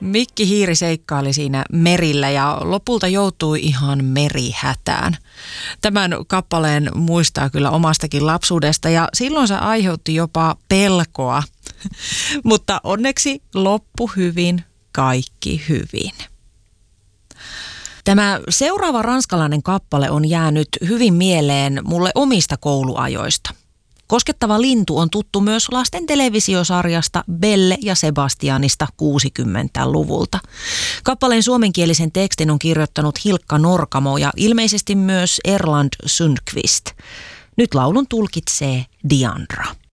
Mikki Hiiri seikkaili siinä merillä ja lopulta joutui ihan merihätään. Tämän kappaleen muistaa kyllä omastakin lapsuudesta ja silloin se aiheutti jopa pelkoa. Mutta onneksi loppu hyvin, kaikki hyvin. Tämä seuraava ranskalainen kappale on jäänyt hyvin mieleen mulle omista kouluajoista. Koskettava lintu on tuttu myös lasten televisiosarjasta Belle ja Sebastianista 60-luvulta. Kappaleen suomenkielisen tekstin on kirjoittanut Hilkka Norkamo ja ilmeisesti myös Erland Sundqvist. Nyt laulun tulkitsee Diandra.